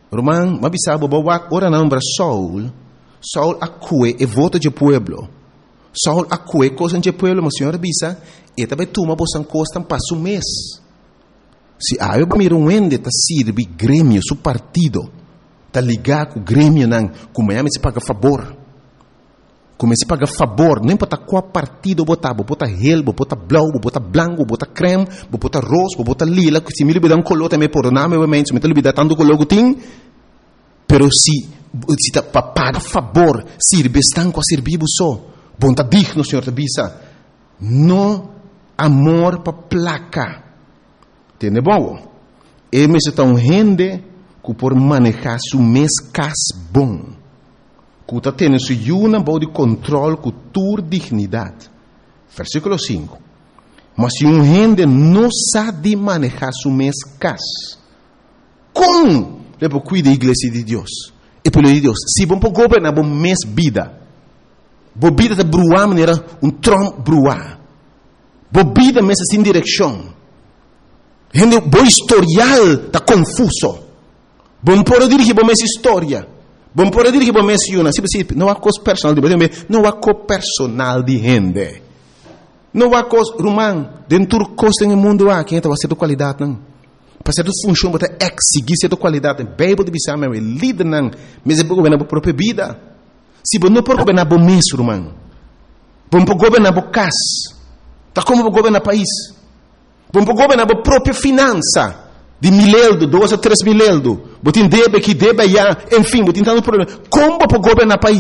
Román, mas bisabo, bawak ora não para Saul acue e vota de pueblo. Saul acue coisa de pueblo, mas senhora bisa, e também tuma bosan costan passo mês. Se eu miro ende tá sirve grêmio, su partido, tá ligar com o grêmio não, como é se paga favor. Como se paga favor, não importa qual partido botar, bota relbo, bota blau, bota branco, bota creme, bota rosa, bota lila, se me libera color também por nome, obviamente, se me libera tanto color que tem, pero se tá para pagar favor, sirve estão com a servir só, bom tá digno, senhor tá bisa, no amor para placa, entende bom? E me se tá gente que por manejar su mês cas bom. Que está tendo uma boa de controle com tua dignidade. Versículo 5. Mas se gente não sabe manejar seu mês cas, como ele cuida da igreja de Deus? E pelo de Deus, se vamos governar bom mês vida, boa vida está bruar maneira trom bruar, boa vida mês sem direção, gente bom historial está confuso, bom por dirigir bom mês história. Bom, por dizer que bom menciona, não há coisa personal de gente, não há coisa personal de gente. Não há coisa, Romão, dentro do coisa no mundo há, quem está fazendo qualidade, não. Para ser função, para exigir certa qualidade, Bíblia de Bissau, é líder, não. Mas é para governar a própria vida. Se você não pode governar o mês, Romão, você pode governar o casa, está como para governar o país. Você pode governar a própria finança. De 1.000 euros, 2 a 3 mil euros. Você deve que deve já, enfim, você tem tanto problema. Como para governar o país?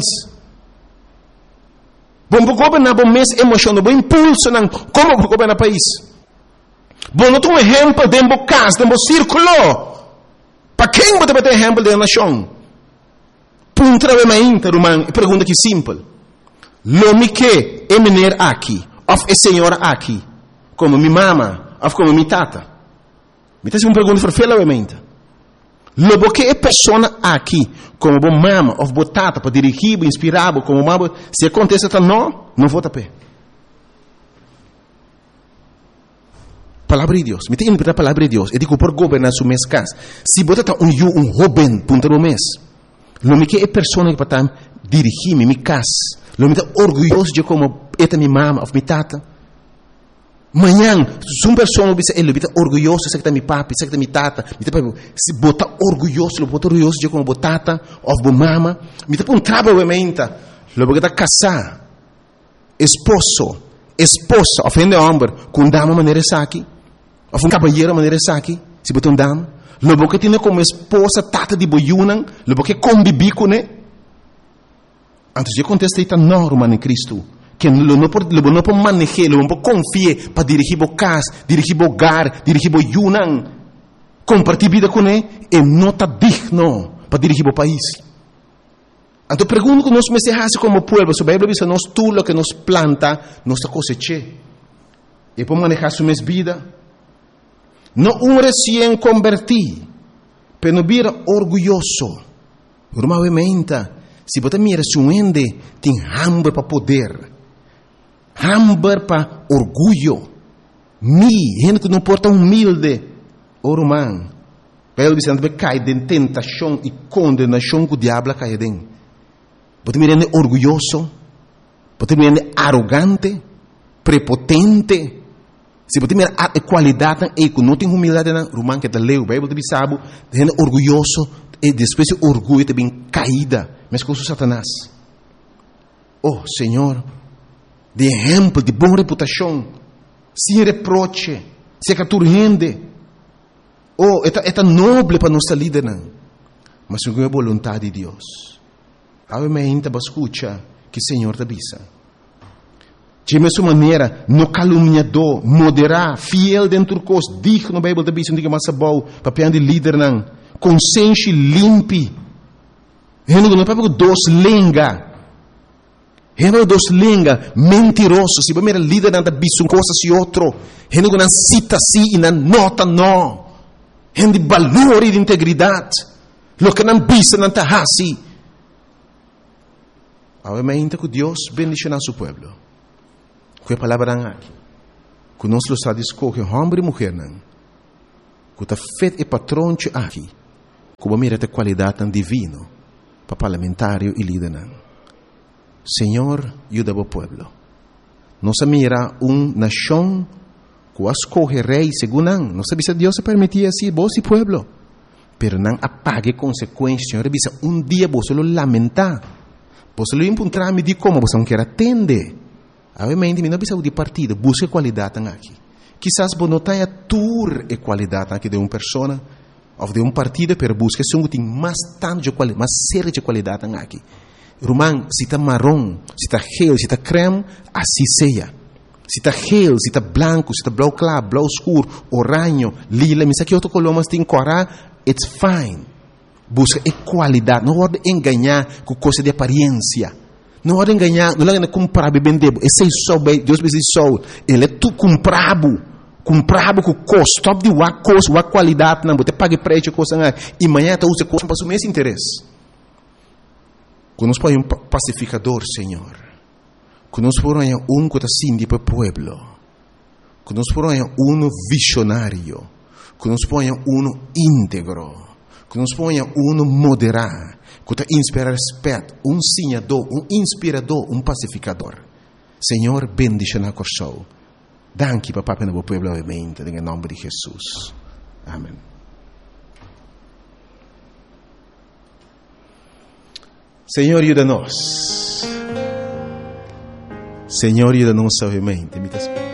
Você pode governar o mês emocional, o impulso, não. Como para governar o país? Você não tem um exemplo dentro do caso, dentro do círculo. Para quem você tem exemplo da nação? Punta de mente, Romão, pergunta que simples. Lo que é menino aqui, ou é senhora aqui, como minha mama, ou como minha tata. Me tem uma pergunta para fela obviamente. Logo que é pessoa aqui, como bom mama ou botata para dirigir, inspirar, como mama, se acontece tá não vota pé. Palavra de Deus. Me tem que a palavra de Deus. Eu digo por governar su mês casa. Se bota um jovem punta do mês, lo que é pessoa que para dirigir minha casa, lo me tá orgulhoso de como é minha mama ou minha tata. Manhã, se uma pessoa ele está orgulhoso, sei que está meu papi, sei que está minha tata, se botar orgulhoso de como botata, ou mama, me está um trabalho obviamente, logo que está casar, esposa, ofende homem, com dama maneira aqui, ou um cabalheiro maneira aqui, se botar dama, logo que tem como esposa tata de boiunan, logo que convive com ele, antes de acontecer está normal em Cristo. Que não pode manejar, não pode confiar para dirigir o casa, dirigir o hogar, dirigir o yunan, compartilhar vida com ele, e não está digno para dirigir o país. Então pergunto que nós me como povo, se a Bíblia diz, nós tudo que nos planta, nós cosecha. E para manejar sua vida, não recém convertido, mas não vira orgulhoso. Normalmente, se você mira se ende, tem hambre para poder. Hambre para orgulho. Gente que não porta humilde. Romano. Pelo que cai de tentação e condenação que o diabo cai dentro. Pode me render orgulhoso. Pode me render arrogante. Prepotente. Se pode me render qualidade e que não tem humildade, Romano que está leu, a Bíblia sabe, rende orgulhoso e depois o orgulho também caída. Mas com o Satanás. Oh, Senhor, de exemplo, de boa reputação, sem reproche, sem que tu rende. Oh, é nobre para nossa líder, mas não é vontade de Deus. Obviamente, para escutar que o Senhor te avisa. De mesma maneira, no caluniador, moderar, fiel dentro do curso, digno na Bíblia te avisa, não diga mais bom, para de líder, consciência limpe. Gente não é para dos lenga. Gente dos lenga, mentiroso. Se você é líder, não bisa uma coisa se outro. Gente não cita si e não nota não. Gente de valor e de integridade. Lo que não bisa, não está assim. Obviamente que Deus bendice nosso povo. Que a palavra aqui. Que nós está escolher homem e mulher. Que está feito e patrão aqui. como mira a qualidade tão divino para parlamentário e líder. Senhor, ajuda o povo. Nossa mira nação que escolhe rei segundo não sabe se Deus se permitia assim, vos e povo. Pero não apague consequências, Senhor, bisa dia você lo lamentar. Você lo encontrar me de como você não quer atender. Obviamente, não precisa de partido, busca qualidade aqui. Quizás você não tenha tour e qualidade aqui de uma pessoa ou de um partido, pero busca um tem mais tanto de qualidade, mais séria de qualidade aqui. Romão, se está marrom, se está gel, se está creme, assim seja. Se está gel, se está branco, se está blau claro, blau escuro, oranho, lila, me sabe que outro color mas tem cora, it's fine. Busca qualidade, não pode enganar com coisa de aparência. Não pode enganar, não pode comprar bebendo. Esse é só, Deus me diz só, ele é tu comprado com custo, top de uma coisa, uma qualidade, não, você paga preço, coisa, e amanhã você usa coisa para o mesmo interesse. Quando nós põe pacificador, Senhor, quando nós põe que está sim para o povo, quando nós põe visionário, quando nós põe íntegro, quando nós põe moderado, que está inspira respeito, sinhador, inspirador, pacificador. Senhor, bendice na coração. Danke, papá, para o povo, obviamente, em nome de Jesus. Amém. Senhor, ajuda-nos. Senhor, ajuda-nos, obviamente.